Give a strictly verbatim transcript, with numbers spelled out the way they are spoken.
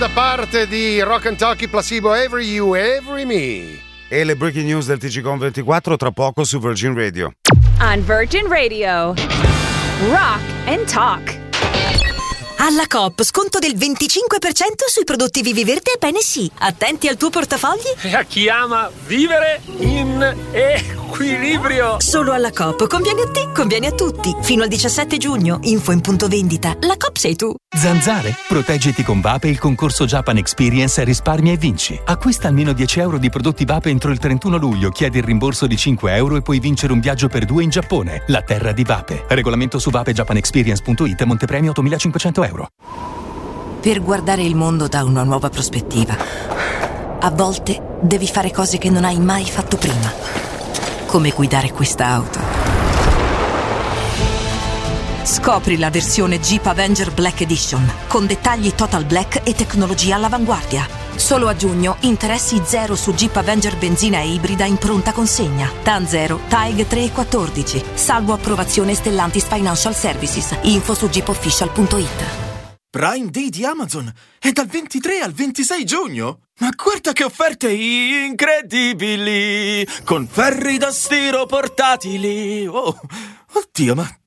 Da parte di Rock and Talkie, Placebo, Every You, Every Me. E le breaking news del T G Com ventiquattro tra poco su Virgin Radio. On Virgin Radio, Rock and Talk. Alla Coop, sconto del venticinque per cento sui prodotti Viviverde e Bene Sì. Attenti al tuo portafogli. E a chi ama vivere in equilibrio. Solo alla Coop. Conviene a te, conviene a tutti. Fino al diciassette giugno. Info in punto vendita. La Coop sei tu. Zanzare? Proteggiti con Vape il concorso Japan Experience Risparmia e vinci. Acquista almeno dieci euro di prodotti Vape entro il trentuno luglio, chiedi il rimborso di cinque euro e puoi vincere un viaggio per due in Giappone, la terra di Vape. Regolamento su vape japan experience punto it, Montepremio ottomilacinquecento euro. Per guardare il mondo da una nuova prospettiva, a volte devi fare cose che non hai mai fatto prima. Come guidare questa auto. Scopri la versione Jeep Avenger Black Edition con dettagli total black e tecnologia all'avanguardia. Solo a giugno interessi zero su Jeep Avenger benzina e ibrida in pronta consegna. T A N zero, T A E G tre e quattordici. Salvo approvazione Stellantis Financial Services. Info su jeep official punto it. Prime Day di Amazon è dal ventitré al ventisei giugno. Ma guarda che offerte incredibili! Con ferri da stiro portatili. Oh, oddio, ma